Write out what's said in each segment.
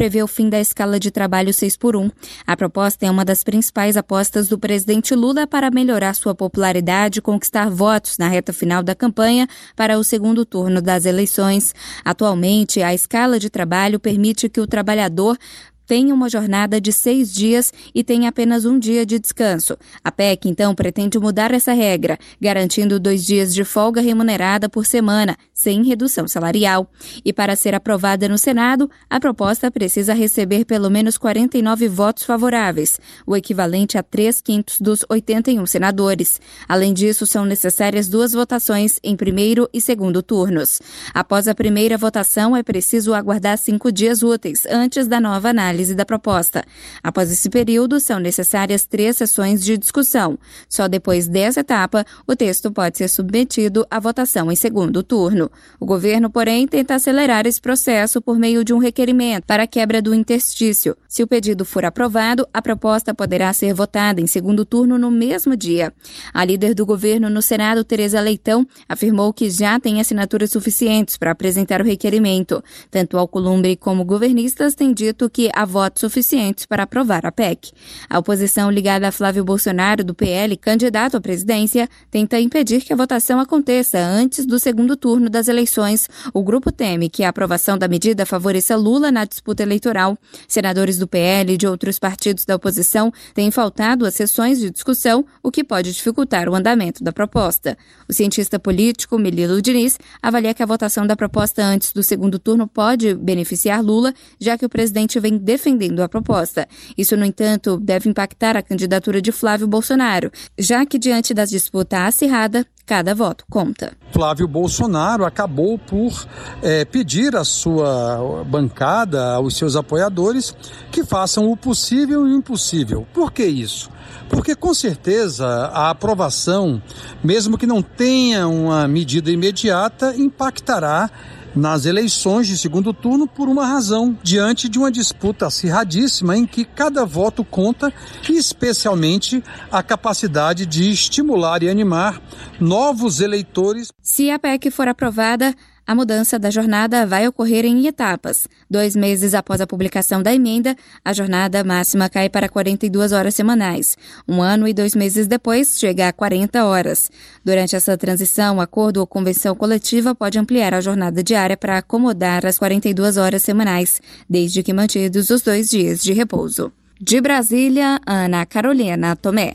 prevê o fim da escala de trabalho 6x1. A proposta é uma das principais apostas do presidente Lula para melhorar sua popularidade e conquistar votos na reta final da campanha para o segundo turno das eleições. Atualmente, a escala de trabalho permite que o trabalhador tenha uma jornada de 6 dias e tenha apenas 1 dia de descanso. A PEC, então, pretende mudar essa regra, garantindo 2 dias de folga remunerada por semana, sem redução salarial. E para ser aprovada no Senado, a proposta precisa receber pelo menos 49 votos favoráveis, o equivalente a 3/5 dos 81 senadores. Além disso, são necessárias 2 votações em primeiro e segundo turnos. Após a primeira votação, é preciso aguardar 5 dias úteis antes da nova análise da proposta. Após esse período, são necessárias 3 sessões de discussão. Só depois dessa etapa, o texto pode ser submetido à votação em segundo turno. O governo, porém, tenta acelerar esse processo por meio de um requerimento para a quebra do interstício. Se o pedido for aprovado, a proposta poderá ser votada em segundo turno no mesmo dia. A líder do governo no Senado, Tereza Leitão, afirmou que já tem assinaturas suficientes para apresentar o requerimento. Tanto Alcolumbre como governistas têm dito que há votos suficientes para aprovar a PEC. A oposição ligada a Flávio Bolsonaro, do PL, candidato à presidência, tenta impedir que a votação aconteça antes do segundo turno das eleições. O grupo teme que a aprovação da medida favoreça Lula na disputa eleitoral. Senadores do PL e de outros partidos da oposição têm faltado às sessões de discussão, o que pode dificultar o andamento da proposta. O cientista político Melilo Diniz avalia que a votação da proposta antes do segundo turno pode beneficiar Lula, já que o presidente vem defendendo a proposta. Isso, no entanto, deve impactar a candidatura de Flávio Bolsonaro, já que, diante da disputa acirrada, cada voto conta. Flávio Bolsonaro acabou por pedir à sua bancada, aos seus apoiadores, que façam o possível e o impossível. Por que isso? Porque, com certeza, a aprovação, mesmo que não tenha uma medida imediata, impactará nas eleições de segundo turno por uma razão, diante de uma disputa acirradíssima em que cada voto conta, e especialmente a capacidade de estimular e animar novos eleitores. Se a PEC for aprovada, a mudança da jornada vai ocorrer em etapas. 2 meses após a publicação da emenda, a jornada máxima cai para 42 horas semanais. 1 ano e 2 meses depois, chega a 40 horas. Durante essa transição, acordo ou convenção coletiva pode ampliar a jornada diária para acomodar as 42 horas semanais, desde que mantidos os 2 dias de repouso. De Brasília, Ana Carolina Tomé.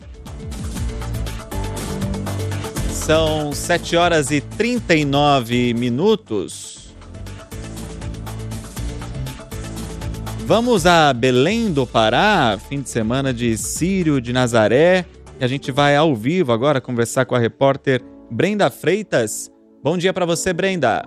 São 7 horas e 39 minutos. Vamos a Belém do Pará, fim de semana de Círio de Nazaré. E a gente vai ao vivo agora conversar com a repórter Brenda Freitas. Bom dia para você, Brenda.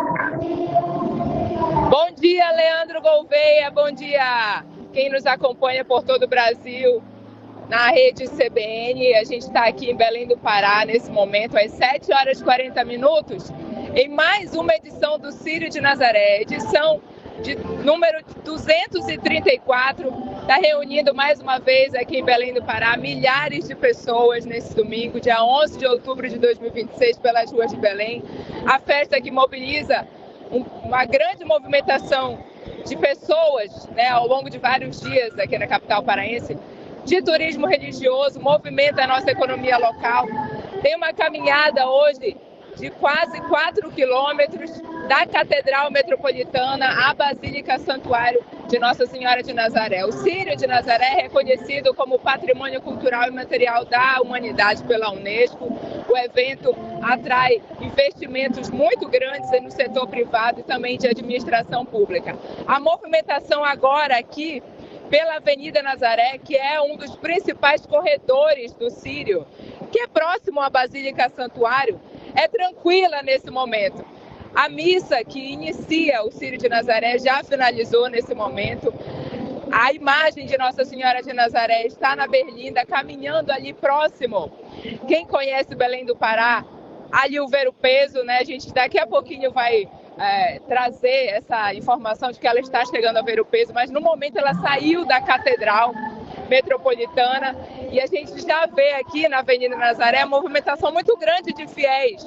Bom dia, Leandro Gouveia. Bom dia quem nos acompanha por todo o Brasil. Na rede CBN, a gente está aqui em Belém do Pará nesse momento, às 7 horas e 40 minutos, em mais uma edição do Círio de Nazaré, edição de número 234, está reunindo mais uma vez aqui em Belém do Pará milhares de pessoas nesse domingo, dia 11 de outubro de 2026, pelas ruas de Belém. A festa que mobiliza uma grande movimentação de pessoas, né, ao longo de vários dias aqui na capital paraense, de turismo religioso, movimenta a nossa economia local. Tem uma caminhada hoje de quase 4 quilômetros da Catedral Metropolitana à Basílica Santuário de Nossa Senhora de Nazaré. O Círio de Nazaré é reconhecido como Patrimônio Cultural e Material da Humanidade pela Unesco. O evento atrai investimentos muito grandes no setor privado e também de administração pública. A movimentação agora aqui pela Avenida Nazaré, que é um dos principais corredores do Círio, que é próximo à Basílica Santuário, é tranquila nesse momento. A missa que inicia o Círio de Nazaré já finalizou nesse momento. A imagem de Nossa Senhora de Nazaré está na berlinda, caminhando ali próximo. Quem conhece Belém do Pará, ali o Ver o Peso, né? A gente daqui a pouquinho vai trazer essa informação de que ela está chegando a Ver o Peso, mas no momento ela saiu da Catedral Metropolitana e a gente já vê aqui na Avenida Nazaré a movimentação muito grande de fiéis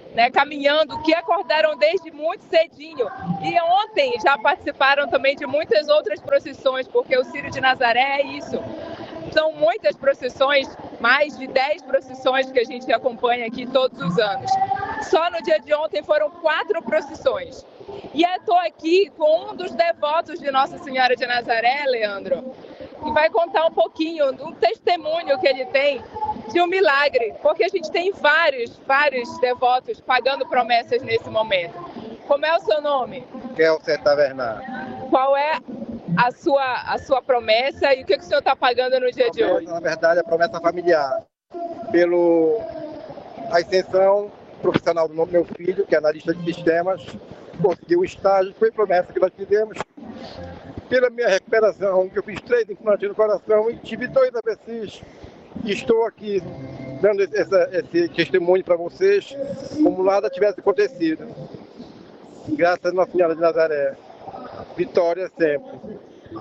né, caminhando, que acordaram desde muito cedinho. E ontem já participaram também de muitas outras procissões, porque o Círio de Nazaré é isso. São muitas procissões, mais de 10 procissões que a gente acompanha aqui todos os anos. Só no dia de ontem foram 4 procissões. E eu estou aqui com um dos devotos de Nossa Senhora de Nazaré, Leandro, que vai contar um pouquinho do testemunho que ele tem de um milagre, porque a gente tem vários devotos pagando promessas nesse momento. Como é o seu nome? Kelser Tavernar. Qual é a sua promessa e o que o senhor está pagando no dia de hoje? Na verdade, a promessa familiar. A ascensão profissional do meu filho, que é analista de sistemas, conseguiu o estágio, foi promessa que nós fizemos. Pela minha recuperação, que eu fiz 3 implantes no coração e tive 2 AVCs. E estou aqui dando esse testemunho para vocês, como nada tivesse acontecido. Graças a Nossa Senhora de Nazaré. Vitória sempre.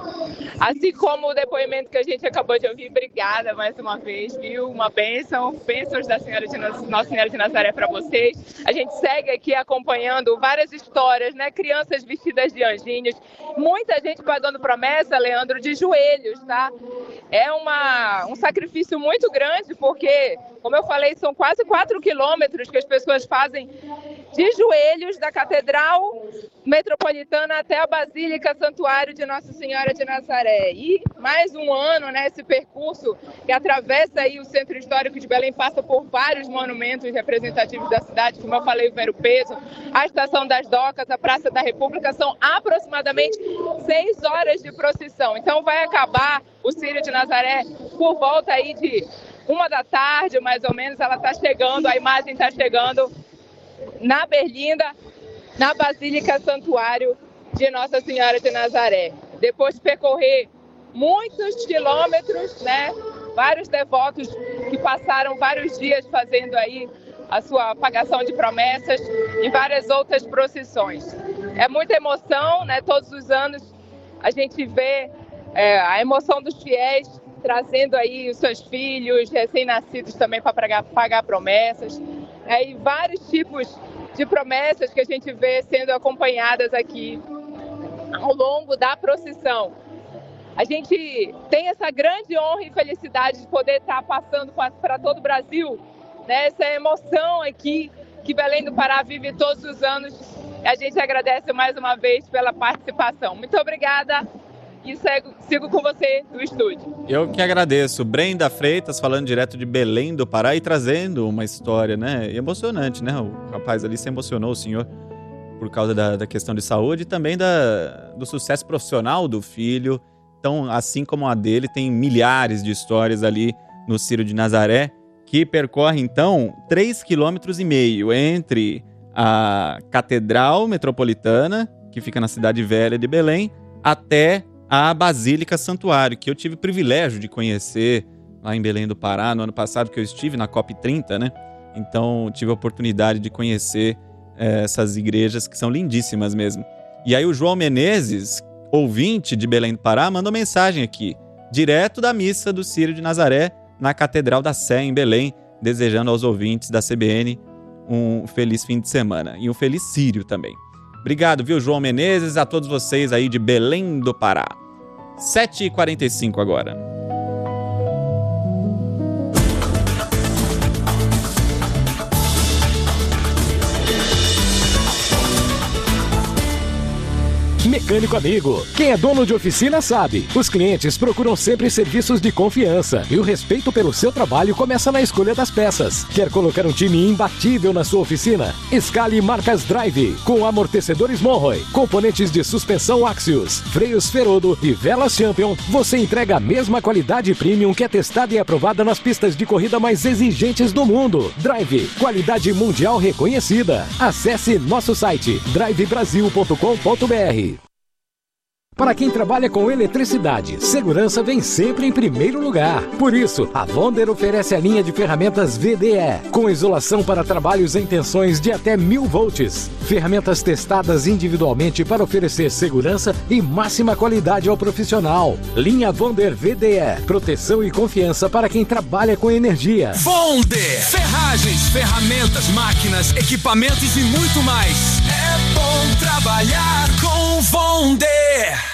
Assim como o depoimento que a gente acabou de ouvir, obrigada mais uma vez, viu? Uma bênção, bênçãos da Nossa Senhora de Nazaré para vocês. A gente segue aqui acompanhando várias histórias, né? Crianças vestidas de anjinhos, muita gente pagando promessa, Leandro, de joelhos, tá? É um sacrifício muito grande, porque, como eu falei, são quase 4 quilômetros que as pessoas fazem de joelhos da Catedral Metropolitana até a Basílica Santuário de Nossa Senhora de Nazaré. E mais um ano, né, esse percurso que atravessa aí o Centro Histórico de Belém, passa por vários monumentos representativos da cidade, como eu falei, o Ver o Peso, a Estação das Docas, a Praça da República, são aproximadamente 6 horas de procissão. Então vai acabar o Círio de Nazaré por volta aí de 1 da tarde, mais ou menos. Ela está chegando, a imagem está chegando na Berlinda, na Basílica Santuário de Nossa Senhora de Nazaré. Depois de percorrer muitos quilômetros, né, vários devotos que passaram vários dias fazendo aí a sua pagação de promessas e várias outras procissões. É muita emoção, né? Todos os anos a gente vê a emoção dos fiéis trazendo aí os seus filhos recém-nascidos também para pagar promessas. E vários tipos de promessas que a gente vê sendo acompanhadas aqui ao longo da procissão. A gente tem essa grande honra e felicidade de poder estar passando para todo o Brasil, né? Essa emoção aqui que Belém do Pará vive todos os anos. A gente agradece mais uma vez pela participação. Muito obrigada e sigo com você no estúdio. Eu que agradeço. Brenda Freitas falando direto de Belém do Pará e trazendo uma história, né? Emocionante, né? O rapaz ali se emocionou, o senhor, por causa da questão de saúde e também do sucesso profissional do filho. Então, assim como a dele, tem milhares de histórias ali no Círio de Nazaré, que percorre, então, 3,5 km entre a Catedral Metropolitana, que fica na Cidade Velha de Belém, até a Basílica Santuário, que eu tive o privilégio de conhecer lá em Belém do Pará, no ano passado, que eu estive na COP30, né? Então, tive a oportunidade de conhecer essas igrejas que são lindíssimas mesmo. E aí o João Menezes, ouvinte de Belém do Pará, mandou mensagem aqui, direto da missa do Círio de Nazaré, na Catedral da Sé, em Belém, desejando aos ouvintes da CBN um feliz fim de semana e um feliz Círio também. Obrigado, viu, João Menezes, a todos vocês aí de Belém do Pará. 7h45 agora. Mecânico amigo, quem é dono de oficina sabe, os clientes procuram sempre serviços de confiança e o respeito pelo seu trabalho começa na escolha das peças. Quer colocar um time imbatível na sua oficina? Escale marcas Drive, com amortecedores Monroe, componentes de suspensão Axios, freios Ferodo e velas Champion. Você entrega a mesma qualidade premium que é testada e aprovada nas pistas de corrida mais exigentes do mundo. Drive, qualidade mundial reconhecida. Acesse nosso site drivebrasil.com.br. Para quem trabalha com eletricidade, segurança vem sempre em primeiro lugar. Por isso, a Wonder oferece a linha de ferramentas VDE, com isolação para trabalhos em tensões de até 1000 volts. Ferramentas testadas individualmente para oferecer segurança e máxima qualidade ao profissional. Linha Wonder VDE, proteção e confiança para quem trabalha com energia. Wonder, ferragens, ferramentas, máquinas, equipamentos e muito mais. É bom trabalhar com Wonder.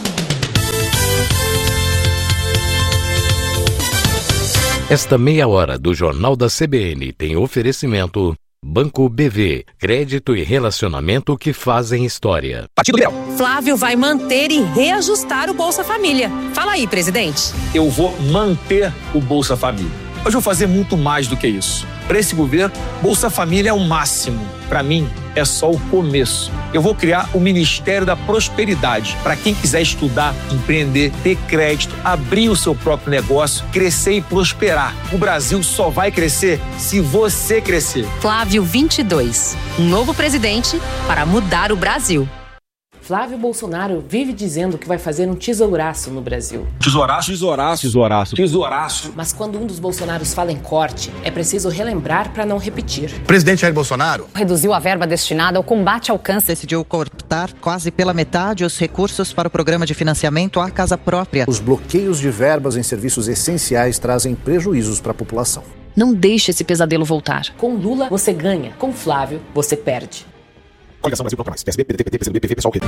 Esta meia hora do Jornal da CBN tem oferecimento Banco BV, crédito e relacionamento que fazem história. Partido Liberal. Flávio vai manter e reajustar o Bolsa Família. Fala aí, presidente. Eu vou manter o Bolsa Família. Mas vou fazer muito mais do que isso. Para esse governo, Bolsa Família é o máximo. Para mim, é só o começo. Eu vou criar o Ministério da Prosperidade para quem quiser estudar, empreender, ter crédito, abrir o seu próprio negócio, crescer e prosperar. O Brasil só vai crescer se você crescer. Flávio 22, um novo presidente para mudar o Brasil. Flávio Bolsonaro vive dizendo que vai fazer um tesouraço no Brasil. Tesouraço? Tesouraço. Tesouraço. Tesouraço. Mas quando um dos Bolsonaros fala em corte, é preciso relembrar para não repetir. O presidente Jair Bolsonaro reduziu a verba destinada ao combate ao câncer. Decidiu cortar quase pela metade os recursos para o programa de financiamento à casa própria. Os bloqueios de verbas em serviços essenciais trazem prejuízos para a população. Não deixe esse pesadelo voltar. Com Lula, você ganha. Com Flávio, você perde. Coligação Brasil Bloco Mais. PSB, PDT, PT, PCdoB, PV, PSOL,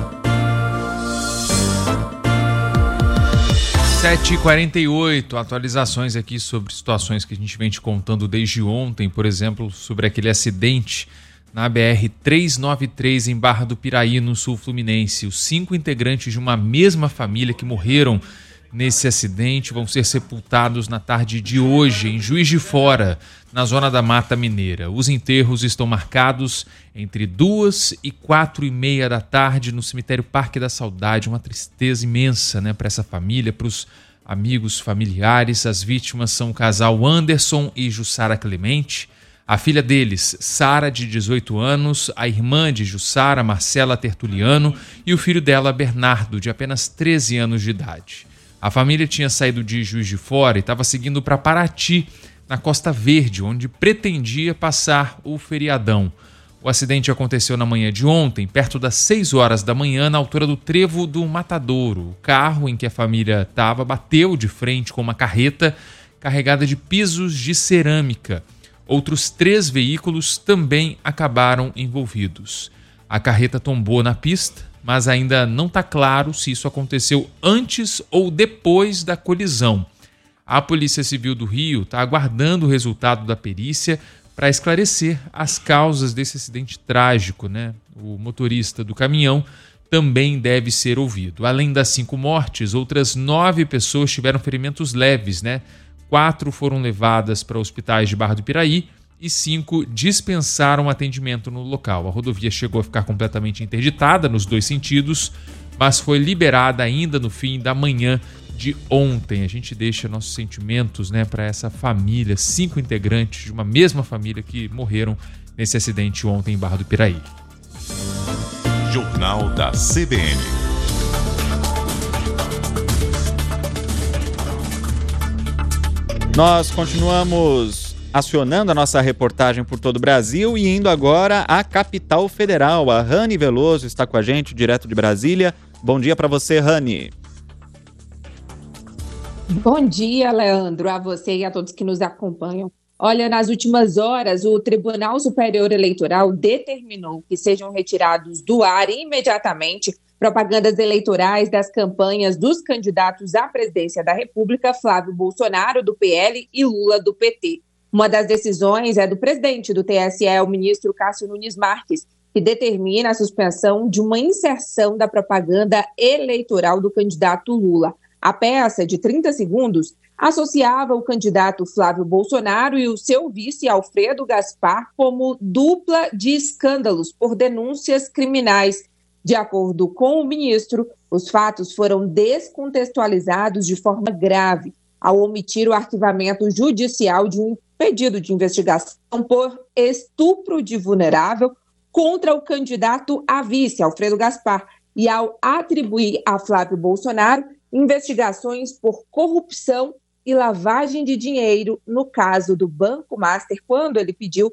7h48, atualizações aqui sobre situações que a gente vem te contando desde ontem, por exemplo, sobre aquele acidente na BR-393 em Barra do Piraí, no sul fluminense. Os 5 integrantes de uma mesma família que morreram nesse acidente vão ser sepultados na tarde de hoje em Juiz de Fora, na zona da Mata Mineira. Os enterros estão marcados entre 2 e 4h30 da tarde no cemitério Parque da Saudade. Uma tristeza imensa, né, para essa família, para os amigos, familiares. As vítimas são o casal Anderson e Jussara Clemente, a filha deles, Sara, de 18 anos, a irmã de Jussara, Marcela Tertuliano, e o filho dela, Bernardo, de apenas 13 anos de idade. A família tinha saído de Juiz de Fora e estava seguindo para Paraty, na Costa Verde, onde pretendia passar o feriadão. O acidente aconteceu na manhã de ontem, perto das 6 horas da manhã, na altura do Trevo do Matadouro. O carro em que a família estava bateu de frente com uma carreta carregada de pisos de cerâmica. Outros 3 veículos também acabaram envolvidos. A carreta tombou na pista, mas ainda não está claro se isso aconteceu antes ou depois da colisão. A Polícia Civil do Rio está aguardando o resultado da perícia para esclarecer as causas desse acidente trágico, né? O motorista do caminhão também deve ser ouvido. Além das 5 mortes, outras 9 pessoas tiveram ferimentos leves, né? 4 foram levadas para hospitais de Barra do Piraí e 5 dispensaram atendimento no local. A rodovia chegou a ficar completamente interditada nos 2 sentidos, mas foi liberada ainda no fim da manhã de ontem. A gente deixa nossos sentimentos, né, para essa família, 5 integrantes de uma mesma família que morreram nesse acidente ontem em Barra do Piraí. Jornal da CBN. Nós continuamos acionando a nossa reportagem por todo o Brasil e indo agora à capital federal. A Rani Veloso está com a gente, direto de Brasília. Bom dia para você, Rani. Bom dia, Leandro, a você e a todos que nos acompanham. Olha, nas últimas horas, o Tribunal Superior Eleitoral determinou que sejam retirados do ar imediatamente propagandas eleitorais das campanhas dos candidatos à presidência da República, Flávio Bolsonaro, do PL, e Lula, do PT. Uma das decisões é do presidente do TSE, o ministro Cássio Nunes Marques, que determina a suspensão de uma inserção da propaganda eleitoral do candidato Lula. A peça, de 30 segundos, associava o candidato Flávio Bolsonaro e o seu vice Alfredo Gaspar como dupla de escândalos por denúncias criminais. De acordo com o ministro, os fatos foram descontextualizados de forma grave ao omitir o arquivamento judicial de um pedido de investigação por estupro de vulnerável contra o candidato a vice, Alfredo Gaspar, e ao atribuir a Flávio Bolsonaro investigações por corrupção e lavagem de dinheiro no caso do Banco Master, quando ele pediu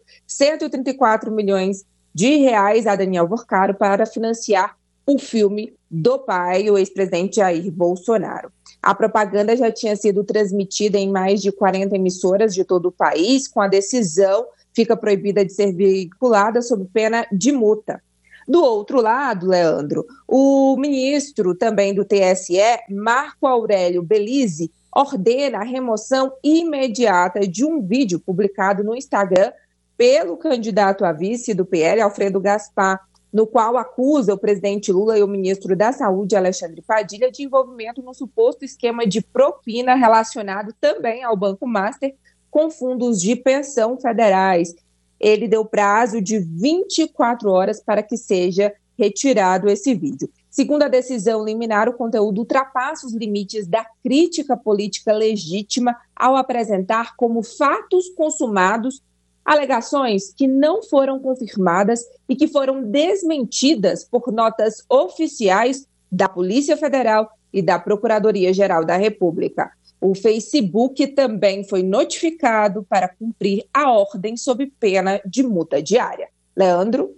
134 milhões de reais a Daniel Vorcaro para financiar o filme do pai, o ex-presidente Jair Bolsonaro. A propaganda já tinha sido transmitida em mais de 40 emissoras de todo o país. Com a decisão, fica proibida de ser veiculada sob pena de multa. Do outro lado, Leandro, o ministro também do TSE, Marco Aurélio Belize, ordena a remoção imediata de um vídeo publicado no Instagram pelo candidato a vice do PL, Alfredo Gaspar, no qual acusa o presidente Lula e o ministro da Saúde, Alexandre Padilha, de envolvimento no suposto esquema de propina relacionado também ao Banco Master com fundos de pensão federais. Ele deu prazo de 24 horas para que seja retirado esse vídeo. Segundo a decisão liminar, o conteúdo ultrapassa os limites da crítica política legítima ao apresentar como fatos consumados alegações que não foram confirmadas e que foram desmentidas por notas oficiais da Polícia Federal e da Procuradoria-Geral da República. O Facebook também foi notificado para cumprir a ordem sob pena de multa diária. Leandro?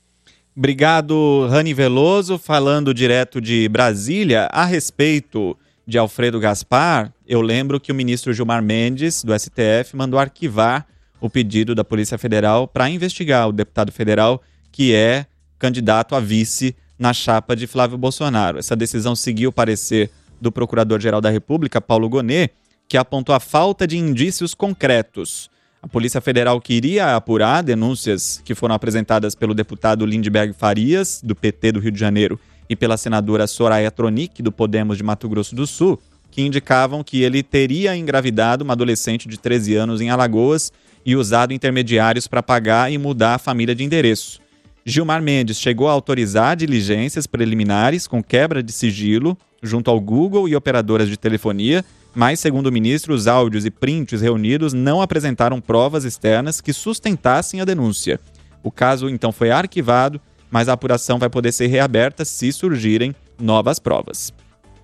Obrigado, Rani Veloso. Falando direto de Brasília, a respeito de Alfredo Gaspar, eu lembro que o ministro Gilmar Mendes, do STF, mandou arquivar o pedido da Polícia Federal para investigar o deputado federal que é candidato a vice na chapa de Flávio Bolsonaro. Essa decisão seguiu o parecer do Procurador-Geral da República, Paulo Gonet, que apontou a falta de indícios concretos. A Polícia Federal queria apurar denúncias que foram apresentadas pelo deputado Lindbergh Farias, do PT do Rio de Janeiro, e pela senadora Soraya Tronic, do Podemos de Mato Grosso do Sul, que indicavam que ele teria engravidado uma adolescente de 13 anos em Alagoas e usado intermediários para pagar e mudar a família de endereço. Gilmar Mendes chegou a autorizar diligências preliminares com quebra de sigilo junto ao Google e operadoras de telefonia, mas, segundo o ministro, os áudios e prints reunidos não apresentaram provas externas que sustentassem a denúncia. O caso, então, foi arquivado, mas a apuração vai poder ser reaberta se surgirem novas provas.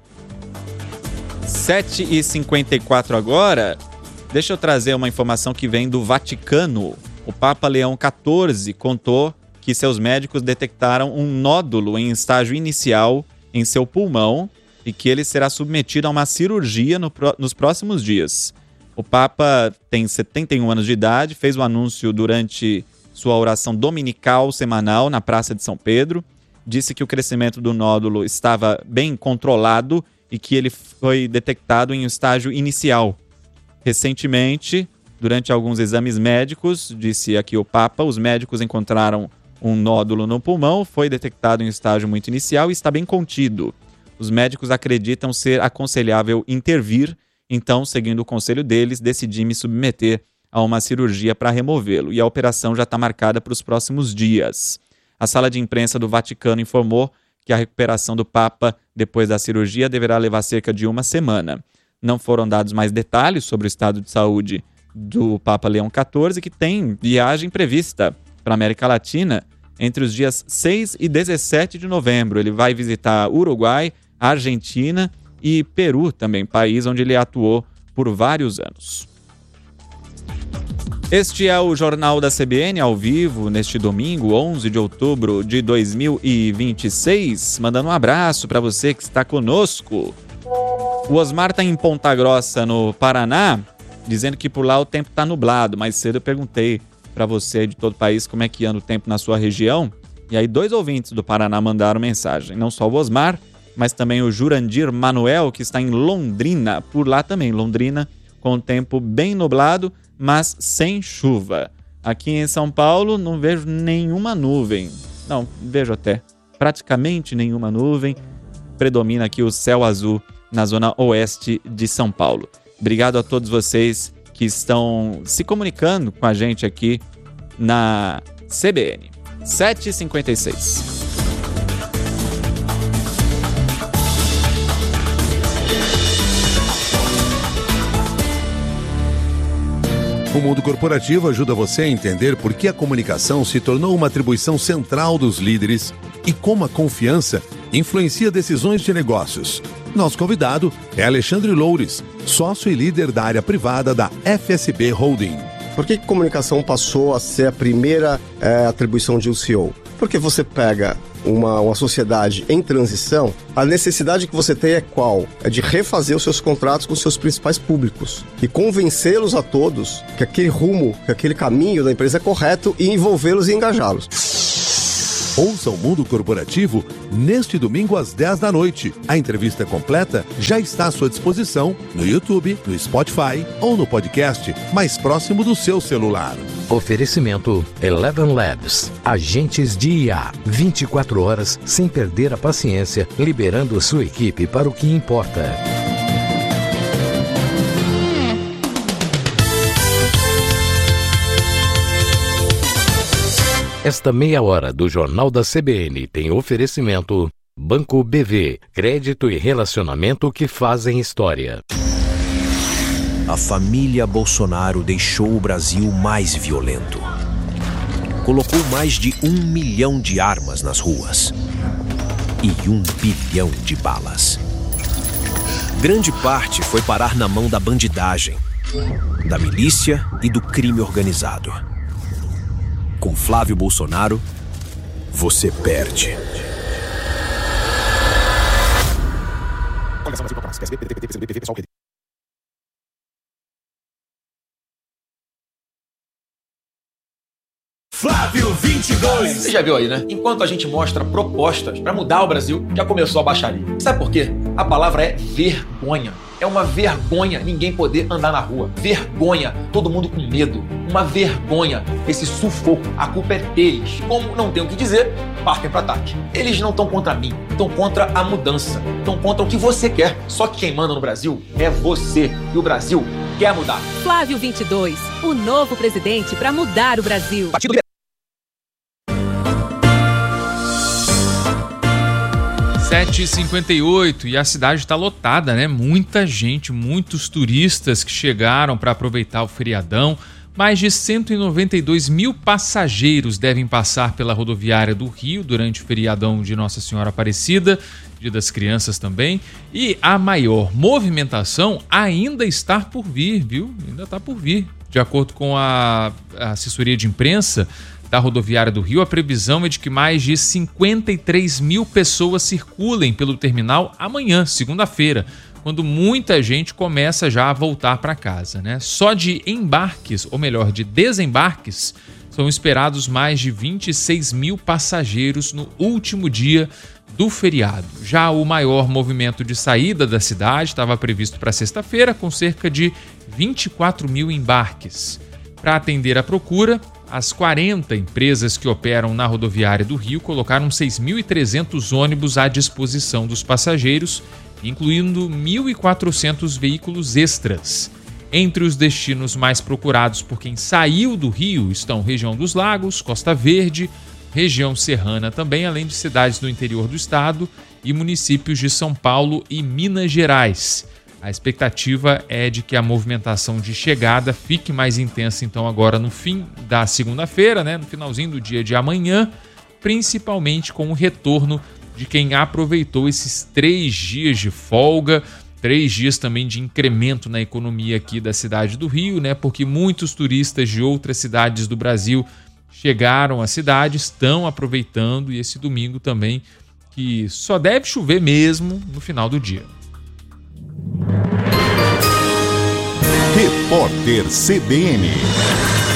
7h54 agora. Deixa eu trazer uma informação que vem do Vaticano. O Papa Leão XIV contou que seus médicos detectaram um nódulo em estágio inicial em seu pulmão e que ele será submetido a uma cirurgia nos próximos dias. O Papa tem 71 anos de idade, fez o anúncio durante sua oração dominical semanal na Praça de São Pedro, disse que o crescimento do nódulo estava bem controlado e que ele foi detectado em um estágio inicial. Recentemente, durante alguns exames médicos, disse aqui o Papa, os médicos encontraram um nódulo no pulmão, foi detectado em estágio muito inicial e está bem contido. Os médicos acreditam ser aconselhável intervir, então, seguindo o conselho deles, decidi me submeter a uma cirurgia para removê-lo e a operação já está marcada para os próximos dias. A sala de imprensa do Vaticano informou que a recuperação do Papa depois da cirurgia deverá levar cerca de uma semana. Não foram dados mais detalhes sobre o estado de saúde do Papa Leão XIV, que tem viagem prevista para a América Latina entre os dias 6 e 17 de novembro. Ele vai visitar Uruguai, Argentina e Peru também, país onde ele atuou por vários anos. Este é o Jornal da CBN ao vivo neste domingo, 11 de outubro de 2026. Mandando um abraço para você que está conosco. O Osmar está em Ponta Grossa, no Paraná, dizendo que por lá o tempo está nublado. Mais cedo eu perguntei para você de todo o país como é que anda o tempo na sua região. E aí 2 ouvintes do Paraná mandaram mensagem. Não só o Osmar, mas também o Jurandir Manuel, que está em Londrina. Por lá também, Londrina, com o tempo bem nublado, mas sem chuva. Aqui em São Paulo não vejo nenhuma nuvem. Não, vejo até praticamente nenhuma nuvem. Predomina aqui o céu azul na zona oeste de São Paulo. Obrigado a todos vocês que estão se comunicando com a gente aqui na CBN. 7h56. O mundo corporativo ajuda você a entender por que a comunicação se tornou uma atribuição central dos líderes e como a confiança influencia decisões de negócios. Nosso convidado é Alexandre Loures, sócio e líder da área privada da FSB Holding. Por que comunicação passou a ser a primeira atribuição de um CEO? Porque você pega uma sociedade em transição, a necessidade que você tem é qual? É de refazer os seus contratos com os seus principais públicos e convencê-los a todos que aquele rumo, que aquele caminho da empresa é correto e envolvê-los e engajá-los. Ouça o Mundo Corporativo neste domingo às 10 da noite. A entrevista completa já está à sua disposição no YouTube, no Spotify ou no podcast mais próximo do seu celular. Oferecimento Eleven Labs. Agentes de IA. 24 horas sem perder a paciência, liberando sua equipe para o que importa. Esta meia hora do Jornal da CBN tem oferecimento Banco BV, crédito e relacionamento que fazem história. A família Bolsonaro deixou o Brasil mais violento. Colocou mais de 1 milhão de armas nas ruas e 1 bilhão de balas. Grande parte foi parar na mão da bandidagem, da milícia e do crime organizado. Com Flávio Bolsonaro, você perde. Flávio 22. Você já viu aí, né? Enquanto a gente mostra propostas para mudar o Brasil, já começou a baixaria. Sabe por quê? A palavra é vergonha. É uma vergonha ninguém poder andar na rua. Vergonha, todo mundo com medo. Uma vergonha, esse sufoco. A culpa é deles. Como não tem o que dizer, partem para ataque. Eles não estão contra mim, estão contra a mudança. Estão contra o que você quer. Só que quem manda no Brasil é você. E o Brasil quer mudar. Flávio 22, o novo presidente para mudar o Brasil. Partido 7h58 e a cidade está lotada, né? Muita gente, muitos turistas que chegaram para aproveitar o feriadão. Mais de 192 mil passageiros devem passar pela rodoviária do Rio durante o feriadão de Nossa Senhora Aparecida, Dia das Crianças também. E a maior movimentação ainda está por vir, viu? Ainda está por vir. De acordo com a assessoria de imprensa da rodoviária do Rio, a previsão é de que mais de 53 mil pessoas circulem pelo terminal amanhã, segunda-feira, quando muita gente começa já a voltar para casa, né? Só de embarques, ou melhor, de desembarques, são esperados mais de 26 mil passageiros no último dia do feriado. Já o maior movimento de saída da cidade estava previsto para sexta-feira, com cerca de 24 mil embarques. Para atender a procura, as 40 empresas que operam na rodoviária do Rio colocaram 6.300 ônibus à disposição dos passageiros, incluindo 1.400 veículos extras. Entre os destinos mais procurados por quem saiu do Rio estão região dos Lagos, Costa Verde, região serrana também, além de cidades do interior do estado e municípios de São Paulo e Minas Gerais. A expectativa é de que a movimentação de chegada fique mais intensa então agora no fim da segunda-feira, né, no finalzinho do dia de amanhã, principalmente com o retorno de quem aproveitou esses 3 dias de folga, 3 dias também de incremento na economia aqui da cidade do Rio, né, porque muitos turistas de outras cidades do Brasil chegaram à cidade, estão aproveitando, e esse domingo também, que só deve chover mesmo no final do dia. Repórter CBN.